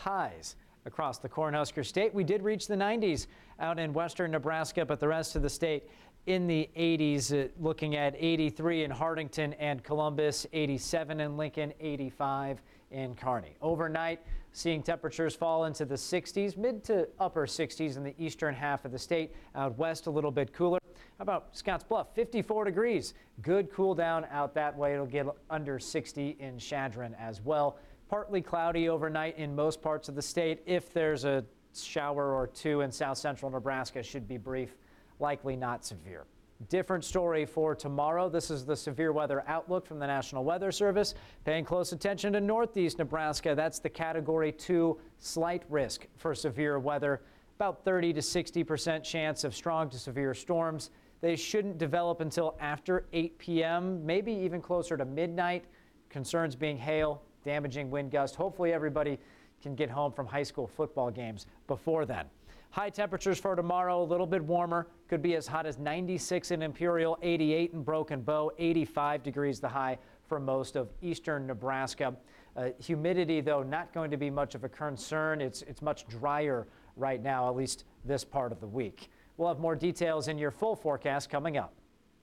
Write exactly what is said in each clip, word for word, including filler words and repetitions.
highs across the Cornhusker State. We did reach the nineties out in western Nebraska, but the rest of the state in the eighties, uh, looking at eighty-three in Hartington and Columbus, eighty-seven in Lincoln, eighty-five in Kearney. Overnight, seeing temperatures fall into the sixties, mid to upper sixties in the eastern half of the state. Out west, a little bit cooler. How about Scottsbluff? fifty-four degrees. Good cool down out that way. It'll get under sixty in Chadron as well. Partly cloudy overnight in most parts of the state. If there's a shower or two in south central Nebraska, should be brief, likely not severe. Different story for tomorrow. This is the severe weather outlook from the National Weather Service. Paying close attention to northeast Nebraska. That's the category two slight risk for severe weather. About thirty to sixty percent chance of strong to severe storms. They shouldn't develop until after eight p m, maybe even closer to midnight. Concerns being hail, damaging wind gust. Hopefully everybody can get home from high school football games before then. High temperatures for tomorrow, a little bit warmer. Could be as hot as ninety-six in Imperial, eighty-eight in Broken Bow, eighty-five degrees the high for most of eastern Nebraska. Uh, humidity, though, not going to be much of a concern. It's, it's much drier right now, at least this part of the week. We'll have more details in your full forecast coming up.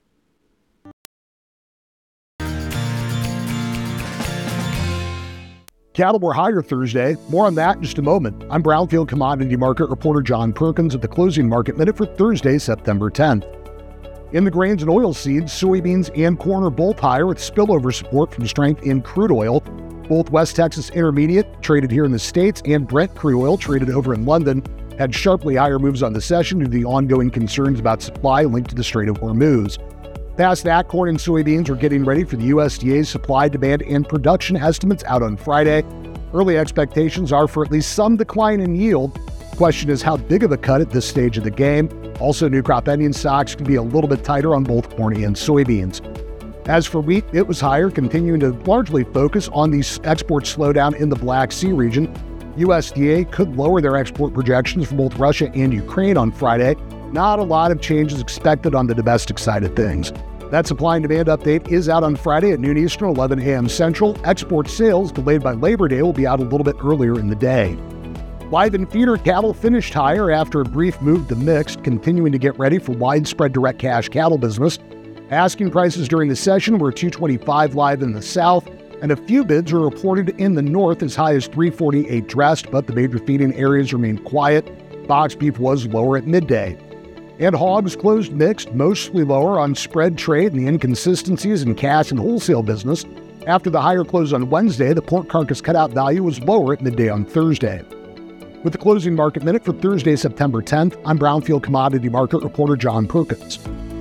Cattle were higher Thursday. More on that in just a moment. I'm Brownfield Commodity Market reporter John Perkins at the Closing Market Minute for Thursday, September tenth. In the grains and oilseeds, soybeans and corn are both higher with spillover support from strength in crude oil. Both West Texas Intermediate, traded here in the States, and Brent crude oil, traded over in London, had sharply higher moves on the session due to the ongoing concerns about supply linked to the Strait of Hormuz. Past that, corn and soybeans are getting ready for the U S D A's supply, demand, and production estimates out on Friday. Early expectations are for at least some decline in yield. The question is how big of a cut at this stage of the game. Also, new crop ending stocks can be a little bit tighter on both corn and soybeans. As for wheat, it was higher, continuing to largely focus on the export slowdown in the Black Sea region. U S D A could lower their export projections for both Russia and Ukraine on Friday. Not a lot of changes expected on the domestic side of things. That supply and demand update is out on Friday at noon Eastern, eleven a m Central. Export sales delayed by Labor Day will be out a little bit earlier in the day. Live and feeder cattle finished higher after a brief move to mixed, continuing to get ready for widespread direct cash cattle business. Asking prices during the session were two twenty-five live in the south, and a few bids were reported in the north as high as three forty-eight dressed, but the major feeding areas remained quiet. Box beef was lower at midday. And hogs closed mixed, mostly lower on spread trade and the inconsistencies in cash and wholesale business. After the higher close on Wednesday, the pork carcass cutout value was lower at midday on Thursday. With the Closing Market Minute for Thursday, September tenth, I'm Brownfield Commodity Market reporter John Perkins.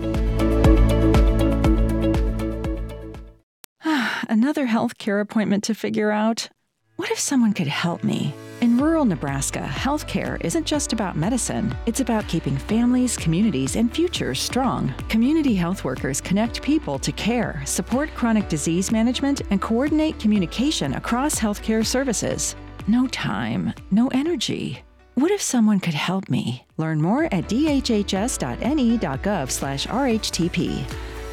Another healthcare appointment to figure out? What if someone could help me? In rural Nebraska, healthcare isn't just about medicine. It's about keeping families, communities, and futures strong. Community health workers connect people to care, support chronic disease management, and coordinate communication across healthcare services. No time, no energy. What if someone could help me? Learn more at d h h s dot n e dot gov slash r h t p.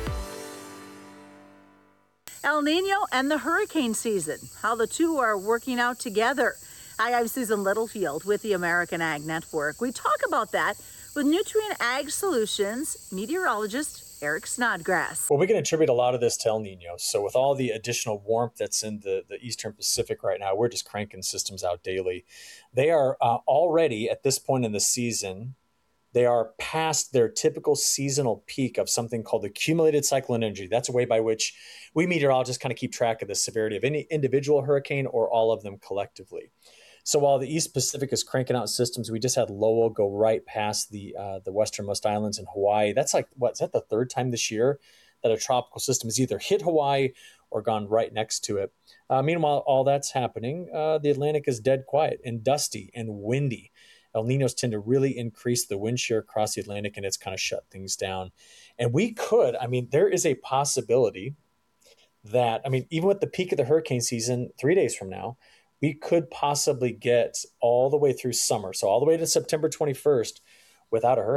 El Nino and the hurricane season, how the two are working out together. Hi, I'm Susan Littlefield with the American Ag Network. We talk about that with Nutrient Ag Solutions meteorologist Eric Snodgrass. Well, we can attribute a lot of this to El Nino. So with all the additional warmth that's in the, the Eastern Pacific right now, we're just cranking systems out daily. They are uh, already at this point in the season, they are past their typical seasonal peak of something called accumulated cyclone energy. That's a way by which we meteorologists kind of keep track of the severity of any individual hurricane or all of them collectively. So while the East Pacific is cranking out systems, we just had Lowell go right past the uh, the westernmost islands in Hawaii. That's like, what, is that the third time this year that a tropical system has either hit Hawaii or gone right next to it? Uh, meanwhile, all that's happening, uh, the Atlantic is dead quiet and dusty and windy. El Ninos tend to really increase the wind shear across the Atlantic, and it's kind of shut things down. And we could, I mean, there is a possibility that, I mean, even with the peak of the hurricane season, three days from now, we could possibly get all the way through summer, so all the way to September twenty-first without a hurricane.